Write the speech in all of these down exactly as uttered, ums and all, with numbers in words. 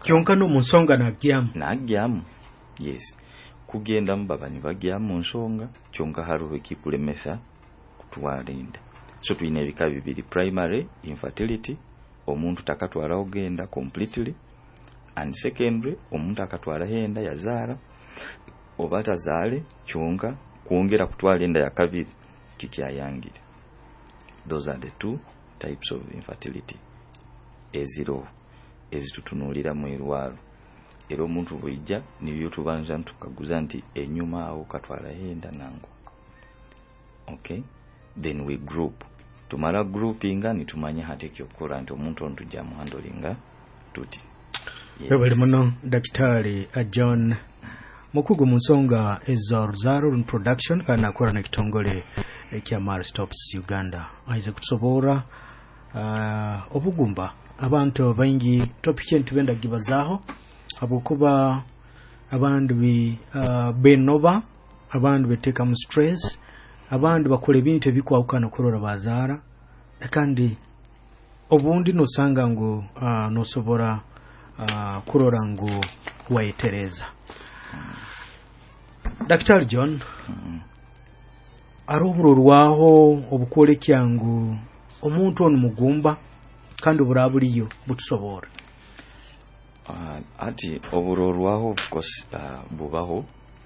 kyonka no munsonga nagyamu nagyamu yes kugenda mbaba ni bagyamu nsonga kyonka hariho ekikulemesa kutwalinda. So tuyina ebika bibiri: primary infertility, omuntu takatwala ogenda completely, and secondary omuntu akatwala henda yazaala oba tazaale kyonka kwongera kutwala enda ya kabiri kikyayangire. Those are the two types of infertility eziro ezitutunulira mu irwaro. Era omuntu bwijja nibyo tubanza ntukaguza nti enyuma awo katwala henda nango. Okay, then we group. Tumara groupinga nitumanya hati kyokora nti omuntu on tujja mu handlinga tuti. Yes. Muno Daktari John mukugu munsonga ezaruzaro production kana akora na kitongole ekya Mar Stops Uganda. Aize kusobora uh, obugumba abantu baingi topic enti benda gibazaho abukuba abandu bi uh, benoba abandu beteka mu stress abandu bakole bintu ebikwawukana kurora bazara kandi obundi nosanga ngo uh, nosobora uh, kurora ngo wayetereza. Daktari John mm-hmm. arubururwaho obukole kyangu omuntu onu mugumba kandi oburabuliyo butusobora. Uh, ati oburorwaho of course uh, bubaho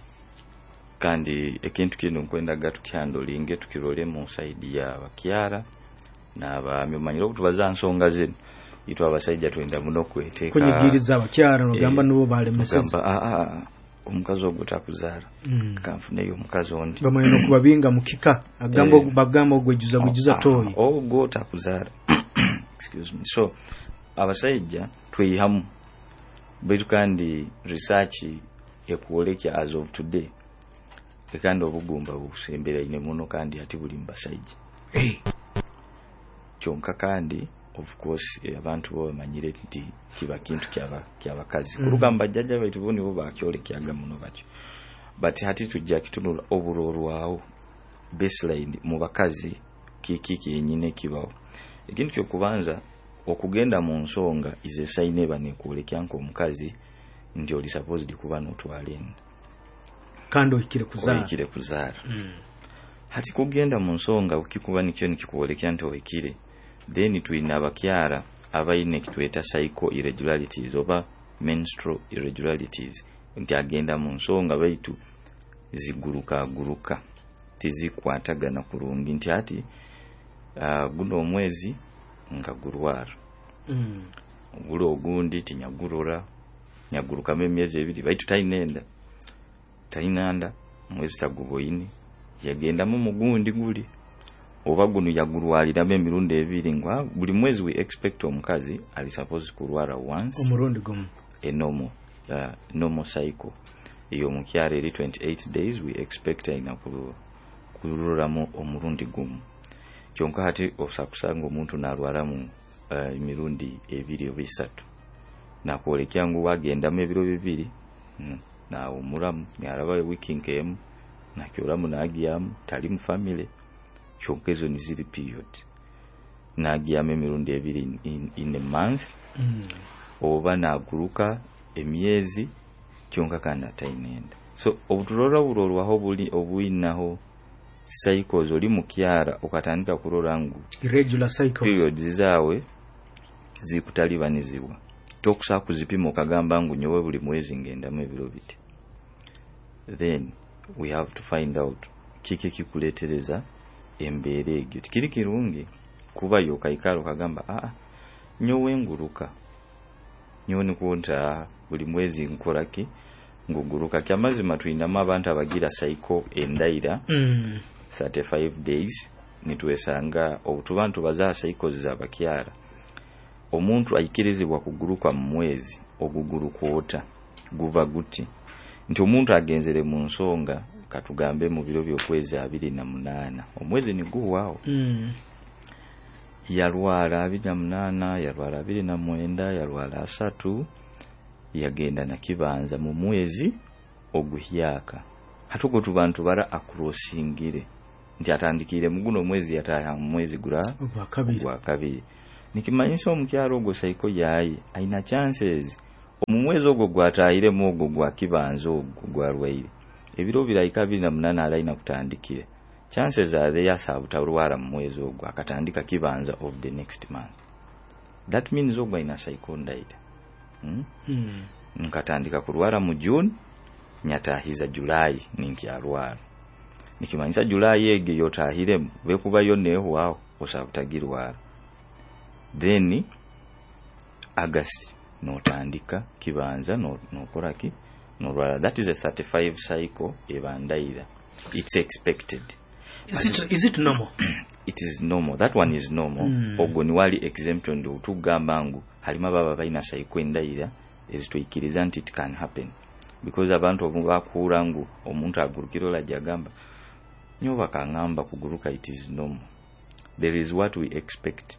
kandi ekintu kino nkwenda gatu kyandolinge tukirole mu side ya bakyara na bamanyiro kutubaza nsonga zino itwa abasajja twenda muno kweteka kunyigiriza abakyara nogamba e, nubo bale meseza a a omukazi ogutakuzara mm. kanfune yo mukazi ondi bamayino kubabinga mukika agambo e, bagamba ogwejuza bujuza oh, toyi ogo takuzara excuse me. So abasajja twihamu betu kandi research ekuolekya as of today ekandi obugumba busembera ine muno kandi ati buli mbasajja hey. Kyonka kandi of course abantu bo bamanyire nti kiba kintu kyaba kyabakazi mm. kurugamba jjajja baitu boni bo bakyolekyaga muno bakyo but hati tujja kitunula oburorwawo baseline mu bakazi kiki kinyine kibawo. Ekintu kyokubanza okugenda mu nsonga ize sayine bane kuolekya nko omukazi ndi oli supposed kuba notwalenda kando ikire kuzara ikire kuzara mm. hati kugenda mu nsonga ukikuba nikyo nikikuolekya nti oikire then tuina abakyara abaine kitweta cycle irregularities oba menstrual irregularities nti agenda mu nsonga baitu ziguruka guruka tizikwatagana kurungi nti ati uh, guno omwezi nga gurwara mm. gulo ogundi tinyagurora nyaguruka emyezi ebiri baitu tainenda tainanda mwezi taguboyini yagenda mu mugundi guli oba guno yagurwalira emirundi ebiri ngwa buli mwezi we expect omukazi ali suppose kurwara once omurundi gumu a normal uh, normal cycle iyo mukyara eri twenty-eight days we expect ina kurura mu omurundi gumu. Kyonka hati osakusanga omuntu nalwara mu uh, emirundi ebiri oba esatu nakwolekya ngu wagenda mu ebiro bibiri mm. na omuramu yaraba wiki nkemu nakyoramu nagiyamu tali mu family kyonka ezo ni ziri period nagiyamu emirundi ebiri in, in, in a month mm. oba naguruka emyezi kyonka kandi atainenda. So obutulora burorwaho buli obuinaho cycles oli mukyara okatandika kurora ngu irregular cycle periods zawe zikutalibanizibwa tokusa kuzipima okagamba ngu nyowe buli mwezi ngenda mu ebiro biti. Then we have to find out kiki kikuletereza embeera egyo tikiri kirungi kuba yo kaikalo kagamba ah nyowe nguruka nyowe nikunta buli mwezi nkoraki nguguruka kyamazima tuinama abantu abagira cycle endaira mm. thirty-five days nitwesanga obutubantu baza cycles zabakyara omuntu ayikirizibwa kuguruka mu mwezi ogugurukwota guva guti nti omuntu agenzere mu nsonga katugambe mu biro byokwezi abiri na munana omwezi ni guwao mm. yalwala abiri na munana yalwala abiri na mwenda yalwala asatu yagenda na kibanza mu mwezi oguhyaka hatuko tubantu bara akrosingire nti atandikire muguno mwezi yataya mu mwezi gura gwa kabiri gwa kabiri nikimanyisa omukyaro ogwo cycle yayi aina chances mu mwezi ogwo gwatayiremu ogwo gwa kibanza ogwo gwalwaire ebiro birayika abiri na munana alayina kutandikire chances are they asabutalwala mu mwezi ogwo akatandika kibanza of the next month. That means ogwo ina psychondaita hmm? mm. nkatandika kulwala mu June nyatahiza July ninkyalwala nikimanyisa July ege yotahiremu bekuba yoneho wao osabutagirwala then August notandika kibanza no nokola ki no. That is a thirty-five cycle ebandaira. It's expected. Is it is it normal? It is normal. That one is normal. Mm. Ogwo ni wali exemption ndo tugamba ngu halima baba baina cycle endaira ezitwikiriza nti it can happen because abantu bakura ngu omuntu agurukiro la jagamba nyo bakangamba kuguruka. It is normal. There is what we expect.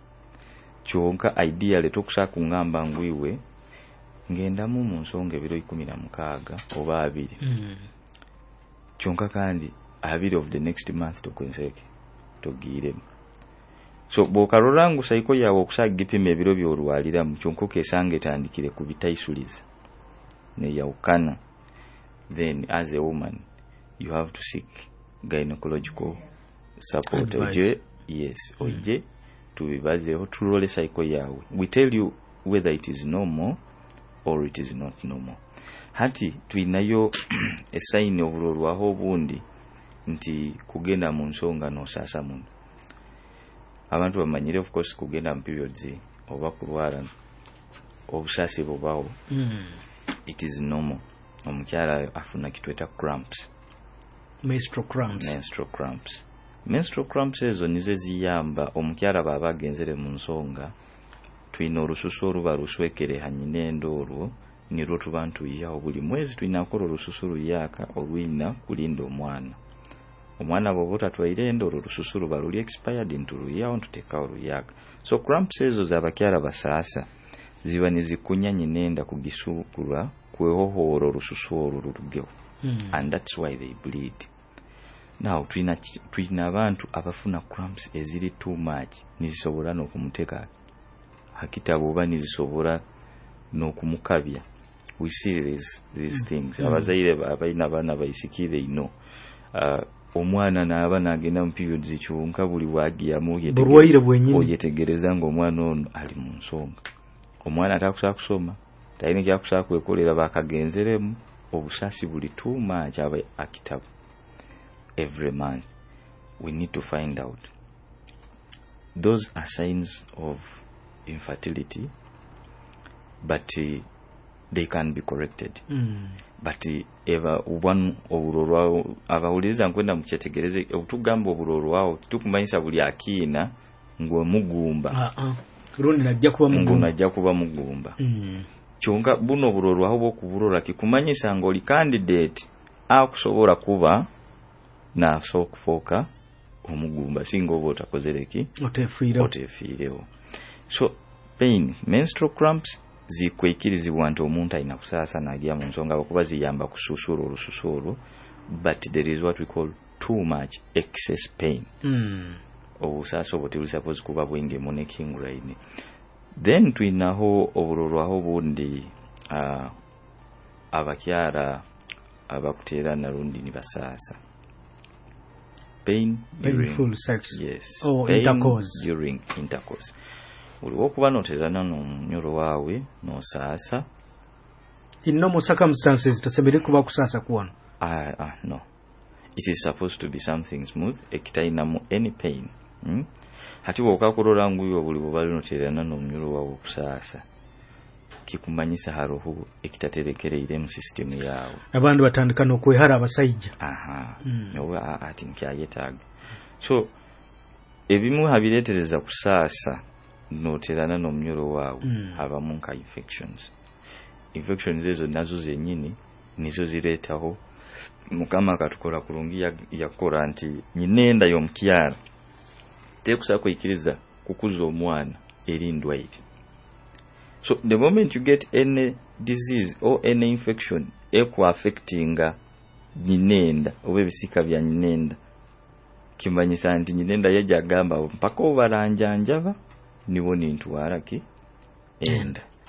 Kyonka ideally tokusa kungamba ngwiwe ngenda mu nsonga ebiro ikumi na mukaaga oba abiri mm. kyonka kandi abiri of the next month tokwenseke togire. So bokarolangu saiko yawo okusagipima ebiro byolwalira mu kyonko kesange tandikire kubitaisuliza ne yaukana. Then as a woman you have to seek gynecological support. Oje yes mm. oje tubibazeho turole saiko yawe. We tell you whether it is normal or it is not normal. Hati tuinayo a sign obulolwaho obundi nti kugenda mu nsonga no sasa mundu. Abantu bamanyire of course kugenda mu periods oba kulwala obusasi bobaho mm. It is normal. Omukyala afuna kitweta cramps, menstrual cramps. Menstrual cramps. Menstrual cramps ezo nize ziyamba omukyala baba agenzere mu nsonga tuina olususu oluba luswekere hanyinendo olwo nirwo tubantu yawo buli mwezi tuina kola olususu luyaka olwina kulinda omwana. Omwana bobota twairendo olususu luba luli expired ntulu yawo ntuteka oluyaka. So cramps ezo zabakyala basasa ziba nizikunya nyinenda kugisukura kwehohoro olususu olulugeho mm. And that's why they bleed. Now tuina tuina abantu abafuna cramps eziri too much nizisobola n'okumuteka hakitabo oba nizisobola n'okumukabya. We see these, these mm. things mm. Abazaire abaina bana baisikire ino uh, omwana naaba nagenda mu periods kyonka buli wagiyamu bulwaire bwenyini oyetegereza ngo omwana ono ali mu nsonga. Omwana atakusa kusoma tayine kyakusa kwekolera bakagenzeremu obusasi buli too much aba akitabo. Every month we need to find out. Those are signs of infertility, but uh, they can be corrected. Mm. But uh, eva one obulorwa abawuliza nkwenda mukyetegereze obutugamba obulorwa tukumanyisa buli akina ngwe mugumba. Ah ah. Rundi najja kuba mugumba. Najja kuba mugumba. Mm. Kyonka buno obulorwa obo kubulora kikumanyisa ngo oli candidate akusobola kuba na so kufoka omugumba singo bota kozereki otefirewo otefirewo. So pain, menstrual cramps zikwekirizibwa nti omuntu alina kusasa nagya mu nsonga okuba ziyamba kususula olususulu, but there is what we call too much excess pain. Mm. Obusasa obutuli suppose kuba bwenge monitoring line. Then tuinaho obulolwaho bundi uh, abakyala abakutera nalundi ni basasa. Pain during full sex. Yes. Or pain intercourse. During intercourse. Uliwo kuba noterana n'omunyoro waawe n'osasa. In normal circumstances tasebere kuba kusasa kuona. Ah uh, uh, no. It is supposed to be something smooth ekitainamu any pain. Hmm? Hati wokakulola nguyo buli bobali noterana n'omunyoro waawe kusasa. Kikumanyisa haroho ekitaterekereire mu system yawo. Abantu batandika n'okwehara abasajja. Aha. Mm. Oba ati nkyayetaaga. So ebimu habiretereza kusasa noterana n'omunyoro waawe mm. abamu nka infections. Infections ezo nazo zenyini nizo zireetaho mukama katukola kulungi yakola nti nyinenda y'omukyala tekusa kwikiriza kukuza omwana eri ndwaire. So the moment you get any disease or any infection eku affecting nyinenda oba bisika bya nyinenda kimanyisa nti nyinenda yaja gamba mpaka obaranjanjaba nibo nintwala ki enda.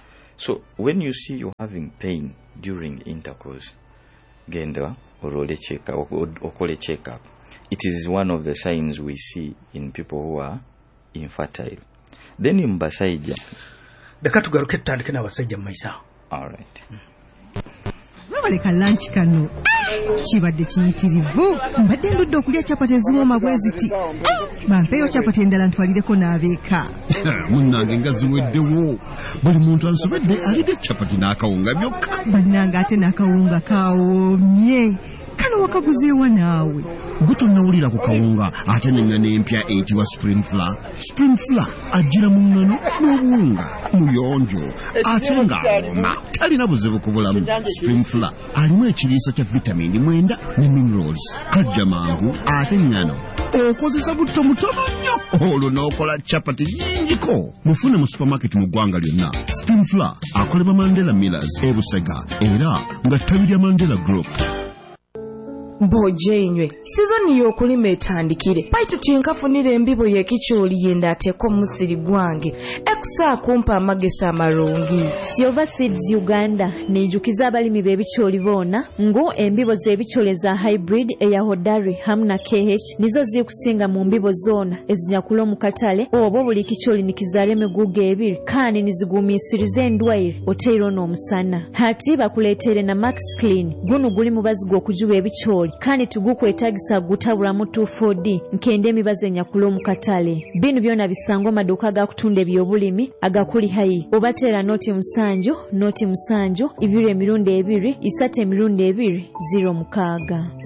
So when you see you having pain during intercourse, genda orole check up, okole check up. It is one of the signs we see in people who are infertile. Then in Basaija. The katugaruke tutandike n'abasajja maisa. All right. Baleka lunch kano. Kibadde kiyitirivu. Mbadde ndudde okulya chapati eziwooma bwe ziti. Bampeyo chapati endala ntwalireko n'abeeka. Munnange nga ziweddewo. Buli muntu ansobedde alidde chapati n'akawunga byokka. Bannange ate n'akawunga kawoomye. Kano wakaguzeewa naawe. Gutonnawulira ku kawunga ate n'enngano empya eyitibwa spring flour. Spring flour ajjira mu ngano n'obuwunga muyonjo ate ng'awoma talina buzibu ku bulamu. Spring flour alimu ekiriisa kya vitamini mwenda ne minerals. Kajja mangu ate ngano okozesa butto mutono nnyo olwo n'okola chapati nnyingiko. Mufune mu supermarket mu ggwanga lyonna. Spring flour akolebwa Mandela Millers e Busega era nga ttabi lya Mandela Group. Bojenywe sizoni y'okulima etandikire paitu tinkafunira embibo y'ekikyoli yenda ateeko musiri gwange ekusa kumpa amagesa amalungi. Silver Seeds Uganda nenjukiza abalimi b'ebikyoli boona ngu embibo z'ebikyoli za hybrid eya Hodari hamna K H nizo zikusinga mu mbibo zoona ezinyakula mu katale oba buli kikyoli nikizaala emigugu ebiri kandi nizigumiisiriza endwaire oteera n'omusana. Hati bakuleetere na Max Clean guno guli mubazi gw'okujuba ebikyoli kandi tugukwetagisa gutabula mu two four D nkende emibaze nyakula mu katale. Bino byona bisango maduka ga kutunda ebyobulimi agakuli hayi obatera noti musanjo noti musanjo ibiri emirundi ebiri isate emirundi ebiri zero mukaaga.